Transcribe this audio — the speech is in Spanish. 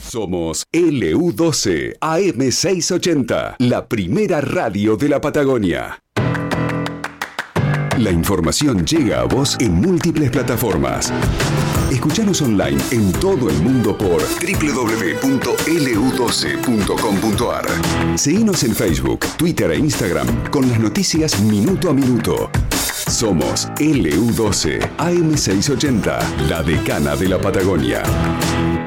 Somos LU12 AM680, la primera radio de la Patagonia. La información llega a vos en múltiples plataformas. Escuchanos online en todo el mundo por www.lu12.com.ar. Seguinos en Facebook, Twitter e Instagram con las noticias minuto a minuto. Somos LU12 AM680, la decana de la Patagonia.